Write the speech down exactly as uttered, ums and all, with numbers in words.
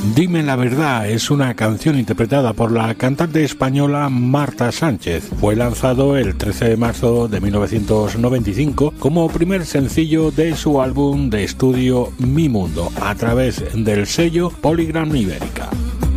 Dime la verdad es una canción interpretada por la cantante española Marta Sánchez. Fue lanzado el trece de marzo de mil novecientos noventa y cinco como primer sencillo de su álbum de estudio Mi Mundo a través del sello Polygram Ibérica.